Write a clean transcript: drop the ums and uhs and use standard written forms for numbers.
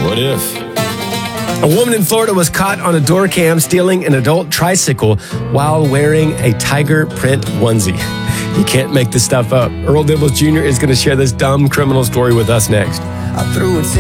What if? A woman in Florida was caught on a door cam stealing an adult tricycle while wearing a tiger print onesie. You can't make this stuff up. Earl Dibbles Jr. is going to share this dumb criminal story with us next. I threw it